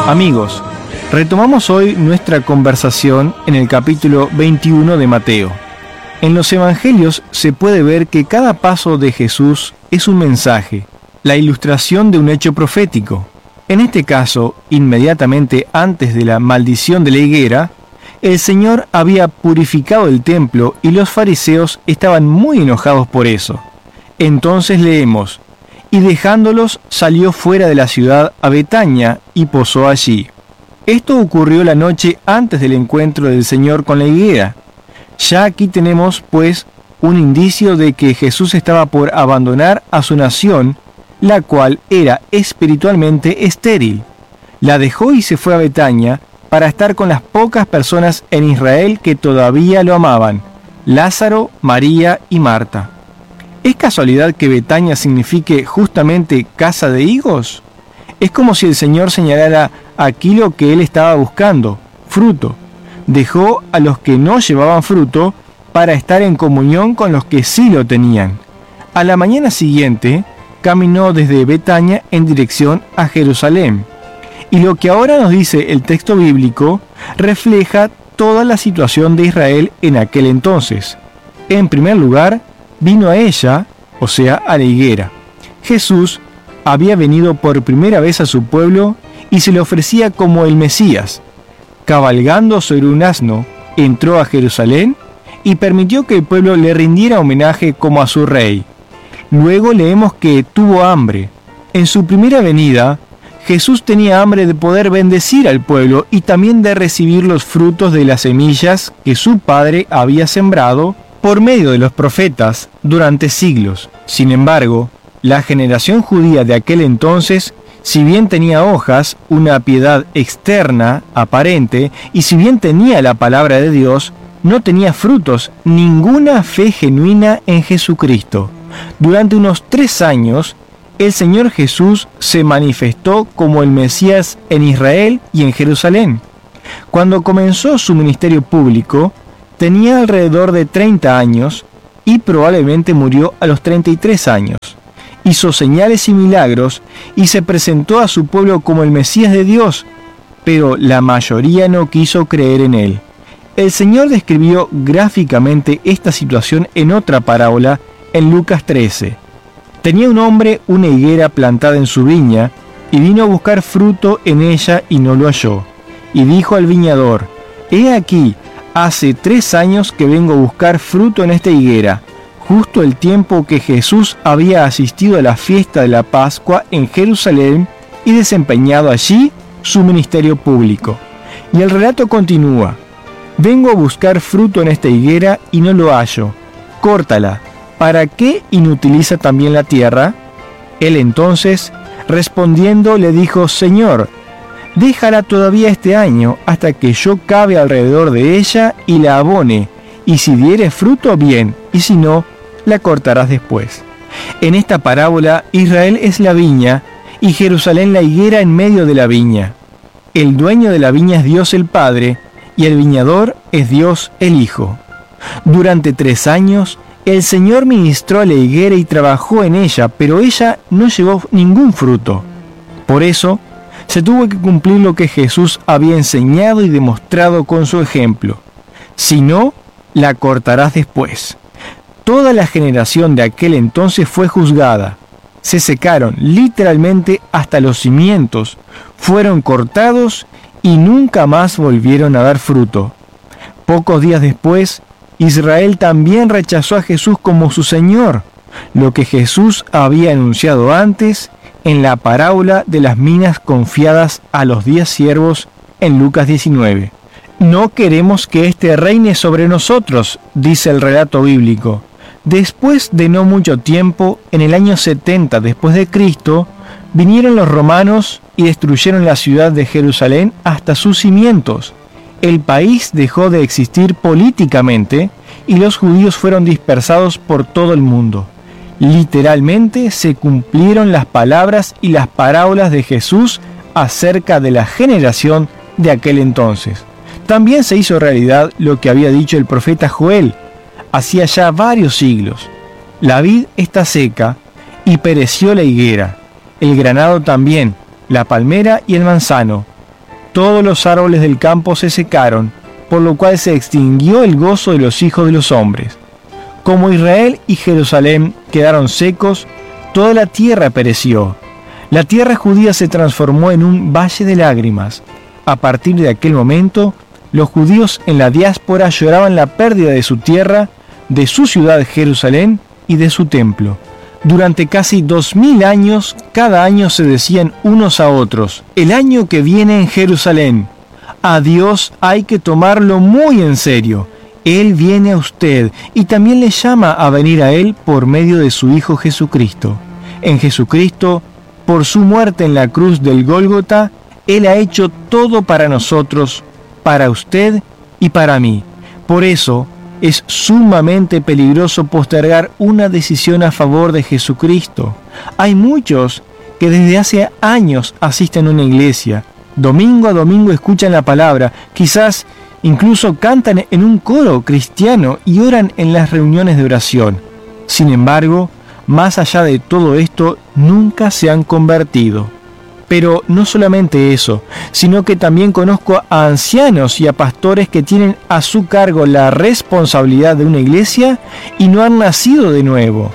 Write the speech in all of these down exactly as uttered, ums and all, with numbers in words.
Amigos, retomamos hoy nuestra conversación en el capítulo veintiuno de Mateo. En los evangelios se puede ver que cada paso de Jesús es un mensaje, la ilustración de un hecho profético. En este caso, inmediatamente antes de la maldición de la higuera, el Señor había purificado el templo y los fariseos estaban muy enojados por eso. Entonces leemos: y dejándolos salió fuera de la ciudad a Betania y posó allí. Esto ocurrió la noche antes del encuentro del Señor con la higuera. Ya aquí tenemos, pues, un indicio de que Jesús estaba por abandonar a su nación, la cual era espiritualmente estéril. La dejó y se fue a Betania para estar con las pocas personas en Israel que todavía lo amaban: Lázaro, María y Marta. ¿Es casualidad que Betania signifique justamente casa de higos? Es como si el Señor señalara aquí lo que Él estaba buscando: fruto. Dejó a los que no llevaban fruto para estar en comunión con los que sí lo tenían. A la mañana siguiente, caminó desde Betania en dirección a Jerusalén. Y lo que ahora nos dice el texto bíblico refleja toda la situación de Israel en aquel entonces. En primer lugar, vino a ella, o sea, a la higuera. Jesús había venido por primera vez a su pueblo y se le ofrecía como el Mesías. Cabalgando sobre un asno, entró a Jerusalén y permitió que el pueblo le rindiera homenaje como a su rey. Luego leemos que tuvo hambre. En su primera venida, Jesús tenía hambre de poder bendecir al pueblo y también de recibir los frutos de las semillas que su padre había sembrado por medio de los profetas durante siglos. Sin embargo, la generación judía de aquel entonces, si bien tenía hojas, una piedad externa, aparente, y si bien tenía la palabra de Dios, no tenía frutos, ninguna fe genuina en Jesucristo. Durante unos tres años, el Señor Jesús se manifestó como el Mesías en Israel y en Jerusalén. Cuando comenzó su ministerio público, tenía alrededor de treinta años y probablemente murió a los treinta y tres años. Hizo señales y milagros y se presentó a su pueblo como el Mesías de Dios, pero la mayoría no quiso creer en él. El Señor describió gráficamente esta situación en otra parábola en Lucas trece. Tenía un hombre una higuera plantada en su viña y vino a buscar fruto en ella y no lo halló. Y dijo al viñador: he aquí, hace tres años que vengo a buscar fruto en esta higuera, justo el tiempo que Jesús había asistido a la fiesta de la Pascua en Jerusalén y desempeñado allí su ministerio público. Y el relato continúa: vengo a buscar fruto en esta higuera y no lo hallo. Córtala. ¿Para qué inutiliza también la tierra? Él entonces, respondiendo, le dijo: Señor, déjala todavía este año hasta que yo cabe alrededor de ella y la abone, y si diere fruto, bien, y si no, la cortarás después. En esta parábola, Israel es la viña y Jerusalén la higuera en medio de la viña. El dueño de la viña es Dios el Padre y el viñador es Dios el Hijo. Durante tres años, el Señor ministró a la higuera y trabajó en ella, pero ella no llevó ningún fruto. Por eso, se tuvo que cumplir lo que Jesús había enseñado y demostrado con su ejemplo. Si no, la cortarás después. Toda la generación de aquel entonces fue juzgada. Se secaron literalmente hasta los cimientos, fueron cortados y nunca más volvieron a dar fruto. Pocos días después, Israel también rechazó a Jesús como su Señor, lo que Jesús había anunciado antes en la parábola de las minas confiadas a los diez siervos en Lucas diecinueve. No queremos que éste reine sobre nosotros, dice el relato bíblico. Después de no mucho tiempo, en el año setenta después de Cristo, vinieron los romanos y destruyeron la ciudad de Jerusalén hasta sus cimientos. El país dejó de existir políticamente y los judíos fueron dispersados por todo el mundo. Literalmente se cumplieron las palabras y las parábolas de Jesús acerca de la generación de aquel entonces. También se hizo realidad lo que había dicho el profeta Joel hacía ya varios siglos. La vid está seca y pereció la higuera, el granado también, la palmera y el manzano, todos los árboles del campo se secaron, por lo cual se extinguió el gozo de los hijos de los hombres. Como Israel y Jerusalén quedaron secos, toda la tierra pereció. La tierra judía se transformó en un valle de lágrimas. A partir de aquel momento, los judíos en la diáspora lloraban la pérdida de su tierra, de su ciudad Jerusalén y de su templo. Durante casi dos mil años, cada año se decían unos a otros: el año que viene en Jerusalén. A Dios hay que tomarlo muy en serio. Él viene a usted y también le llama a venir a Él por medio de su Hijo Jesucristo. En Jesucristo, por su muerte en la cruz del Gólgota, Él ha hecho todo para nosotros, para usted y para mí. Por eso, es sumamente peligroso postergar una decisión a favor de Jesucristo. Hay muchos que desde hace años asisten a una iglesia, domingo a domingo escuchan la palabra, quizás incluso cantan en un coro cristiano y oran en las reuniones de oración. Sin embargo, más allá de todo esto, nunca se han convertido. Pero no solamente eso, sino que también conozco a ancianos y a pastores que tienen a su cargo la responsabilidad de una iglesia y no han nacido de nuevo.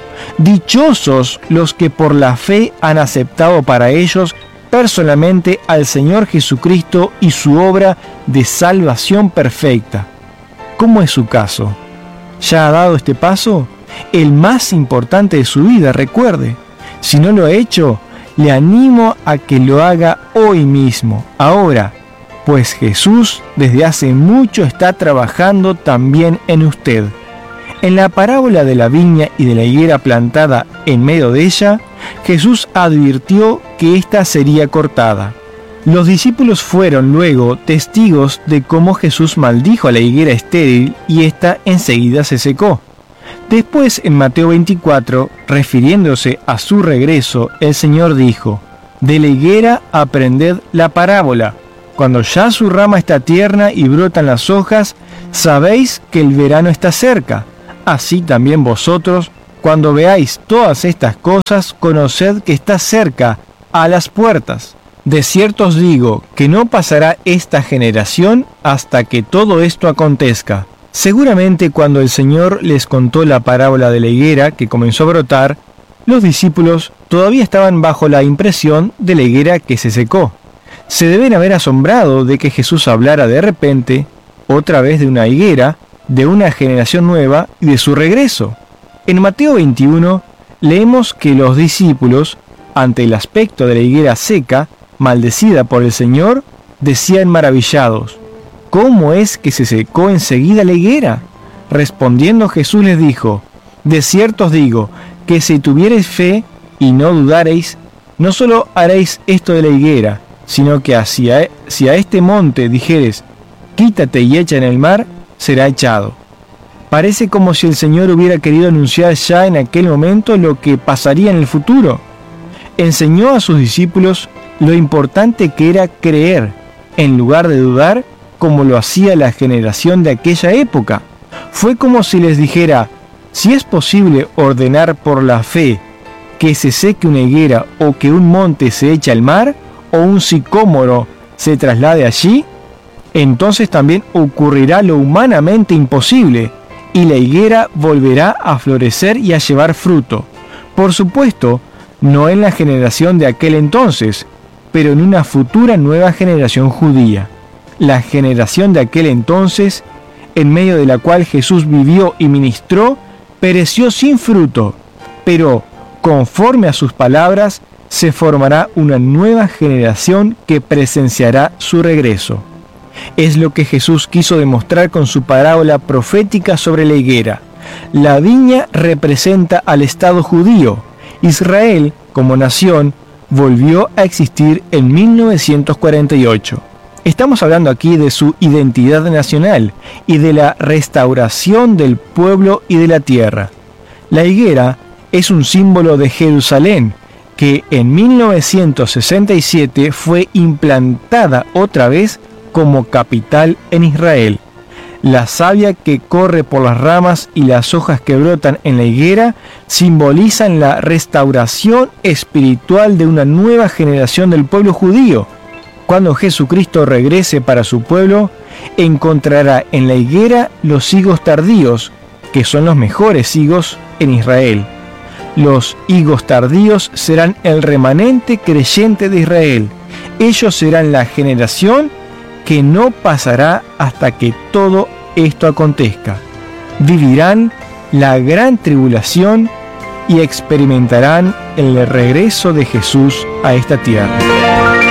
Dichosos los que por la fe han aceptado para ellos personalmente al Señor Jesucristo y su obra de salvación perfecta. ¿Cómo es su caso? ¿Ya ha dado este paso? El más importante de su vida, recuerde. Si no lo ha hecho, le animo a que lo haga hoy mismo, ahora, pues Jesús desde hace mucho está trabajando también en usted. En la parábola de la viña y de la higuera plantada en medio de ella, Jesús advirtió que ésta sería cortada. Los discípulos fueron luego testigos de cómo Jesús maldijo a la higuera estéril y ésta enseguida se secó. Después, en Mateo veinticuatro, refiriéndose a su regreso, el Señor dijo: de la higuera aprended la parábola. Cuando ya su rama está tierna y brotan las hojas, sabéis que el verano está cerca. Así también vosotros, cuando veáis todas estas cosas, conoced que está cerca, a las puertas. De cierto os digo que no pasará esta generación hasta que todo esto acontezca. Seguramente cuando el Señor les contó la parábola de la higuera que comenzó a brotar, los discípulos todavía estaban bajo la impresión de la higuera que se secó. Se deben haber asombrado de que Jesús hablara de repente, otra vez de una higuera, de una generación nueva y de su regreso. En Mateo veintiuno leemos que los discípulos, ante el aspecto de la higuera seca, maldecida por el Señor, decían maravillados: ¿cómo es que se secó enseguida la higuera? Respondiendo Jesús les dijo: de cierto os digo, que si tuviereis fe y no dudareis, no solo haréis esto de la higuera, sino que hacia, si a este monte dijeres: quítate y echa en el mar, será echado. Parece como si el Señor hubiera querido anunciar ya en aquel momento lo que pasaría en el futuro. Enseñó a sus discípulos lo importante que era creer, en lugar de dudar, como lo hacía la generación de aquella época. Fue como si les dijera: si es posible ordenar por la fe que se seque una higuera o que un monte se eche al mar o un sicómoro se traslade allí, entonces también ocurrirá lo humanamente imposible y la higuera volverá a florecer y a llevar fruto. Por supuesto, no en la generación de aquel entonces, pero en una futura nueva generación judía. La generación de aquel entonces, en medio de la cual Jesús vivió y ministró, pereció sin fruto, pero conforme a sus palabras, se formará una nueva generación que presenciará su regreso. Es lo que Jesús quiso demostrar con su parábola profética sobre la higuera. La viña representa al Estado judío. Israel, como nación, volvió a existir en mil novecientos cuarenta y ocho. Estamos hablando aquí de su identidad nacional y de la restauración del pueblo y de la tierra. La higuera es un símbolo de Jerusalén, que en mil novecientos sesenta y siete fue implantada otra vez como capital en Israel. La savia que corre por las ramas y las hojas que brotan en la higuera simbolizan la restauración espiritual de una nueva generación del pueblo judío. Cuando Jesucristo regrese para su pueblo, encontrará en la higuera los higos tardíos, que son los mejores higos en Israel. Los higos tardíos serán el remanente creyente de Israel. Ellos serán la generación que no pasará hasta que todo esto acontezca. Vivirán la gran tribulación y experimentarán el regreso de Jesús a esta tierra.